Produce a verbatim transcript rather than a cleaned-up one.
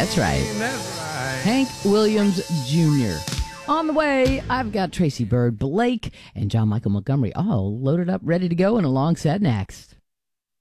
That's right. That's right. Hank Williams Junior On the way, I've got Tracy Bird, Blake, and John Michael Montgomery all loaded up, ready to go, and alongside next.